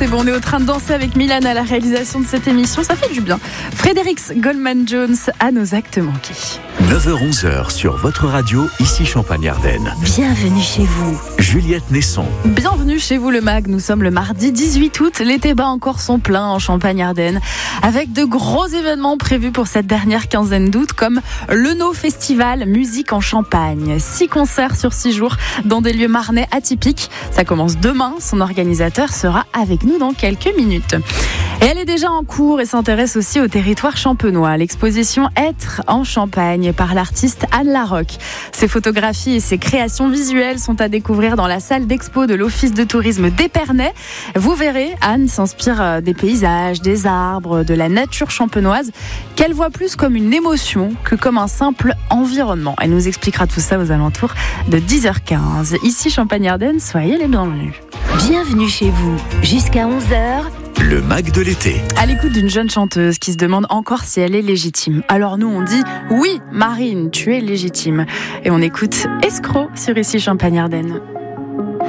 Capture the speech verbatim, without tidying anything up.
c'est bon, on est au train de danser avec Milan à la réalisation de cette émission, ça fait du bien. Frédérix Goldman-Jones à nos actes manqués. neuf heures onze sur votre radio, ici Champagne-Ardenne. Bienvenue chez vous. Juliette Nesson. Bienvenue chez vous le Mag, nous sommes le mardi dix-huit août, l'été bat encore son plein en Champagne-Ardenne, avec de gros événements prévus pour cette dernière quinzaine d'août, comme le No Festival Musique en Champagne. Six concerts sur six jours dans des lieux marnais atypiques. Ça commence demain, son organisateur sera avec nous dans quelques minutes. Et elle est déjà en cours et s'intéresse aussi au territoire champenois. L'exposition Être en Champagne par l'artiste Anne Larocque. Ses photographies et ses créations visuelles sont à découvrir dans la salle d'expo de l'Office de tourisme d'Épernay. Vous verrez, Anne s'inspire des paysages, des arbres, de la nature champenoise, qu'elle voit plus comme une émotion que comme un simple environnement. Elle nous expliquera tout ça aux alentours de dix heures quinze. Ici Champagne-Ardenne, soyez les bienvenus. Bienvenue chez vous. Jusqu'à onze heures. Le Mag de l'été. À l'écoute d'une jeune chanteuse qui se demande encore si elle est légitime. Alors nous on dit oui, Marine, tu es légitime. Et on écoute Escroc sur Ici Champagne-Ardenne.